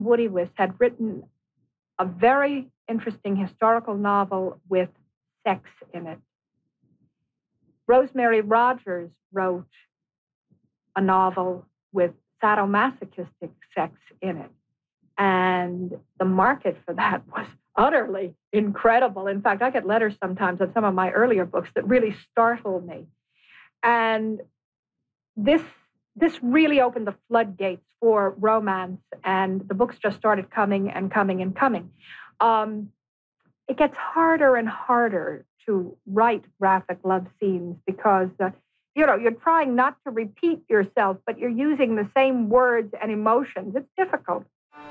Woody Wiss had written a very interesting historical novel with sex in it. Rosemary Rogers wrote a novel with sadomasochistic sex in it. And the market for that was utterly incredible. In fact, I get letters sometimes on some of my earlier books that really startle me. And this really opened the floodgates for romance, and the books just started coming and coming and coming. It gets harder and harder to write graphic love scenes because, you're trying not to repeat yourself, but you're using the same words and emotions. It's difficult.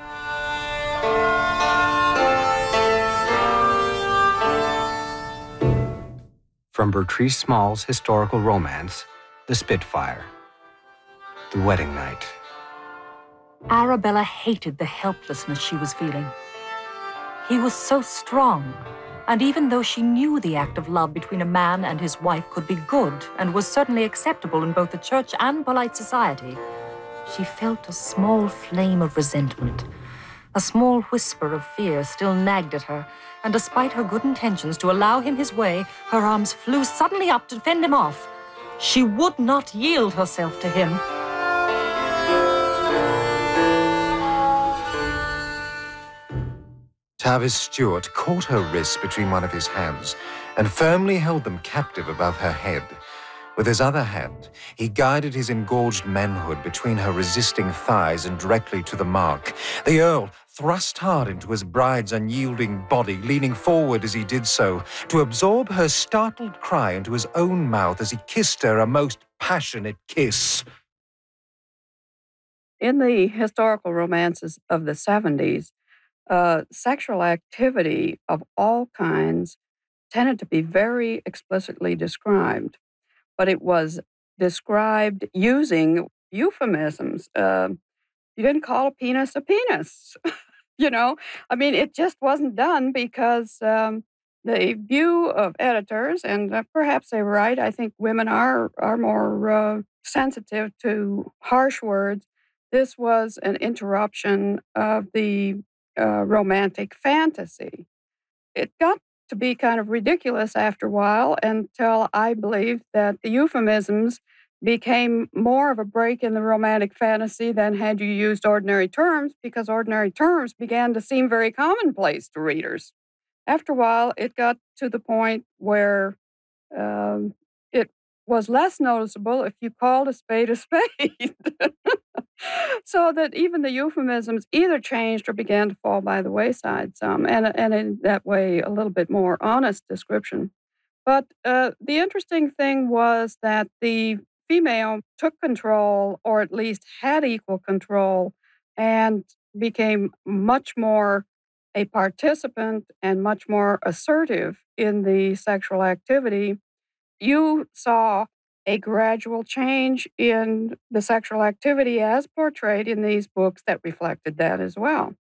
From Bertrice Small's historical romance, The Spitfire, The Wedding Night. Arabella hated the helplessness she was feeling. He was so strong, and even though she knew the act of love between a man and his wife could be good and was certainly acceptable in both the church and polite society, she felt a small flame of resentment. A small whisper of fear still nagged at her, and despite her good intentions to allow him his way, her arms flew suddenly up to fend him off. She would not yield herself to him. Tavis Stewart caught her wrists between one of his hands and firmly held them captive above her head. With his other hand, he guided his engorged manhood between her resisting thighs and directly to the mark. The Earl thrust hard into his bride's unyielding body, leaning forward as he did so, to absorb her startled cry into his own mouth as he kissed her a most passionate kiss. In the historical romances of the 70s, sexual activity of all kinds tended to be very explicitly described, but it was described using euphemisms. You didn't call a penis a penis, it just wasn't done because the view of editors, and perhaps they're right, I think women are more sensitive to harsh words. This was an interruption of the romantic fantasy. It got to be kind of ridiculous after a while until I believe that the euphemisms became more of a break in the romantic fantasy than had you used ordinary terms, because ordinary terms began to seem very commonplace to readers. After a while, it got to the point where it was less noticeable if you called a spade a spade. So that even the euphemisms either changed or began to fall by the wayside some, and in that way, a little bit more honest description. But the interesting thing was that the female took control, or at least had equal control, and became much more a participant and much more assertive in the sexual activity. You saw a gradual change in the sexual activity as portrayed in these books that reflected that as well.